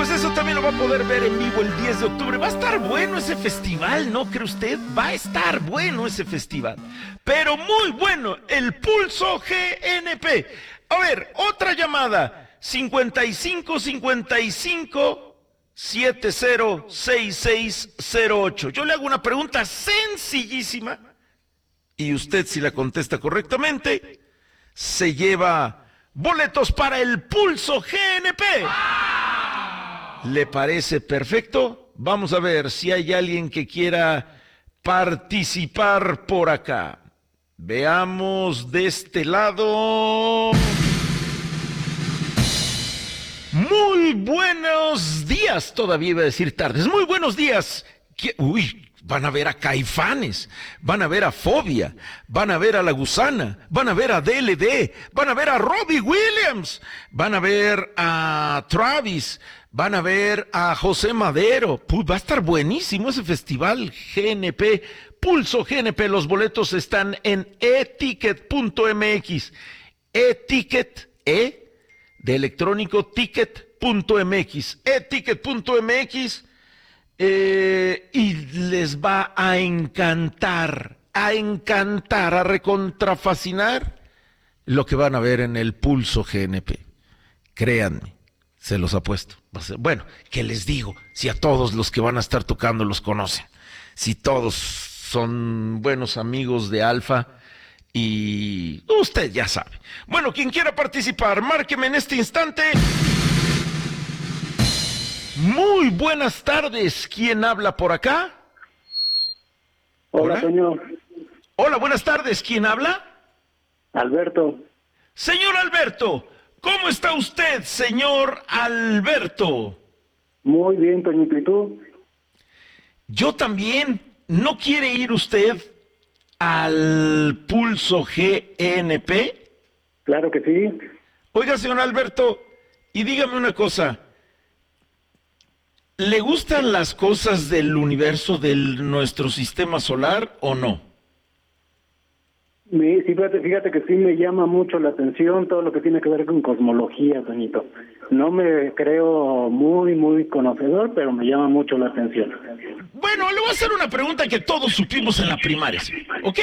pues eso también lo va a poder ver en vivo el 10 de octubre. Va a estar bueno ese festival, ¿no cree usted? Va a estar bueno ese festival. Pero muy bueno, el Pulso GNP. A ver, otra llamada. 55-55-706608. Yo le hago una pregunta sencillísima y usted, si la contesta correctamente, se lleva boletos para el Pulso GNP. ¿Le parece perfecto? Vamos a ver si hay alguien que quiera participar por acá. Veamos de este lado. Muy buenos días, todavía iba a decir tardes. Muy buenos días. Uy, van a ver a Caifanes, van a ver a Fobia, van a ver a La Gusana, van a ver a DLD, van a ver a Robbie Williams, van a ver a Travis, van a ver a José Madero. Va a estar buenísimo ese festival GNP, Pulso GNP. Los boletos están en eticket.mx. Eticket, de electrónico, ticket.mx. Eticket.mx. Y les va a encantar, a recontrafascinar lo que van a ver en el Pulso GNP. Créanme, se los apuesto. Bueno, ¿qué les digo? Si a todos los que van a estar tocando los conocen, si todos son buenos amigos de Alfa, y usted ya sabe. Bueno, quien quiera participar, márqueme en este instante. Muy buenas tardes. ¿Quién habla por acá? Hola, señor. Hola, buenas tardes. ¿Quién habla? Alberto. Señor Alberto, ¿cómo está usted, señor Alberto? Muy bien, Toñito, ¿y tú? Yo también. ¿No quiere ir usted al Pulso GNP? Claro que sí. Oiga, señor Alberto, y dígame una cosa. ¿Le gustan las cosas del universo de nuestro sistema solar o no? Sí, fíjate que sí me llama mucho la atención todo lo que tiene que ver con cosmología, Toñito. No me creo muy conocedor, pero me llama mucho la atención. Bueno, le voy a hacer una pregunta que todos supimos en la primaria, ¿ok?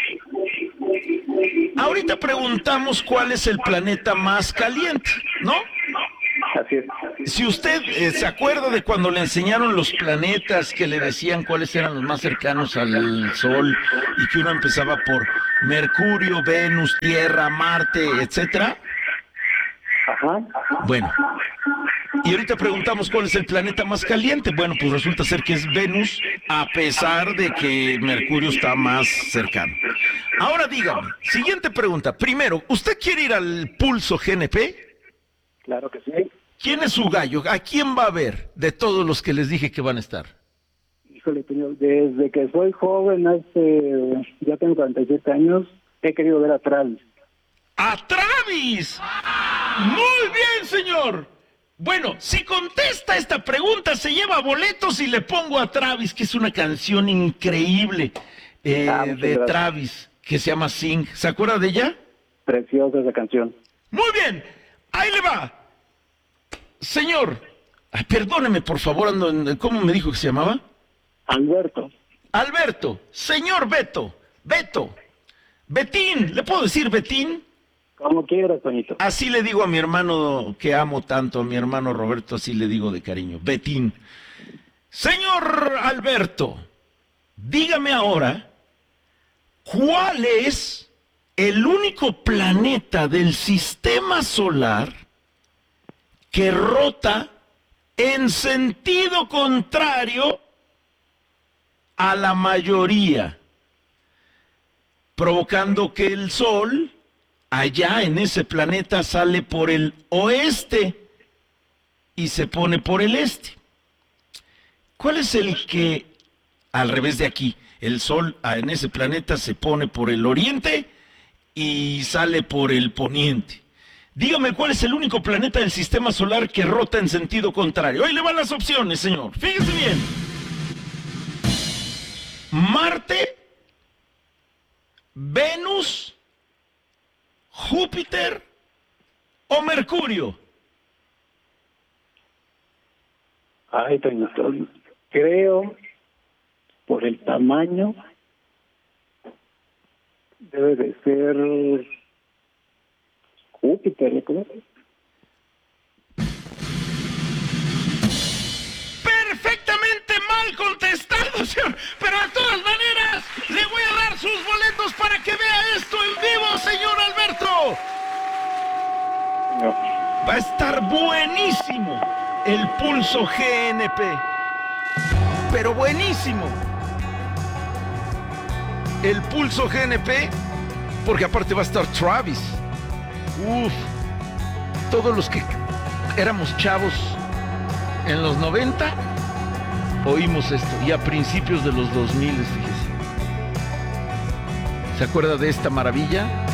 Ahorita preguntamos cuál es el planeta más caliente, ¿no? Así es. Si usted se acuerda de cuando le enseñaron los planetas, que le decían cuáles eran los más cercanos al Sol, y que uno empezaba por Mercurio, Venus, Tierra, Marte, etcétera. Ajá. Bueno, y ahorita preguntamos cuál es el planeta más caliente. Bueno, pues resulta ser que es Venus, a pesar de que Mercurio está más cercano. Ahora dígame, siguiente pregunta. Primero, ¿usted quiere ir al Pulso GNP? Claro que sí. ¿Quién es su gallo? ¿A quién va a ver de todos los que les dije que van a estar? Híjole, Toño, desde que soy joven, ya tengo 47 años, he querido ver a Travis. ¡A Travis! Muy bien, señor. Bueno, si contesta esta pregunta, se lleva boletos y le pongo a Travis, que es una canción increíble de gracias. Travis, que se llama Sing. ¿Se acuerda de ella? Preciosa esa canción. Muy bien, ahí le va. Señor, perdóneme por favor, ¿cómo me dijo que se llamaba? Alberto. Alberto, señor Beto, Betín, ¿le puedo decir Betín? Como quieras, Toñito. Así le digo a mi hermano que amo tanto, a mi hermano Roberto, así le digo de cariño, Betín. Señor Alberto, dígame ahora, ¿cuál es el único planeta del sistema solar que rota en sentido contrario a la mayoría, provocando que el Sol allá en ese planeta sale por el oeste y se pone por el este? ¿Cuál es el que, al revés de aquí, el Sol en ese planeta se pone por el oriente y sale por el poniente? Dígame cuál es el único planeta del sistema solar que rota en sentido contrario. Ahí le van las opciones, señor. Fíjese bien. Marte, Venus, Júpiter o Mercurio. Ay, Toñito, creo, por el tamaño, debe de ser Júpiter, ¿no? Perfectamente mal contestado, señor. Pero de todas maneras, le voy a dar sus boletos para que vea esto en vivo, señor Alberto. No. Va a estar buenísimo el Pulso GNP. Pero buenísimo. El Pulso GNP, porque aparte va a estar Travis. Uf. Todos los que éramos chavos en los 90 oímos esto, y a principios de los 2000, fíjese. ¿Se acuerda de esta maravilla?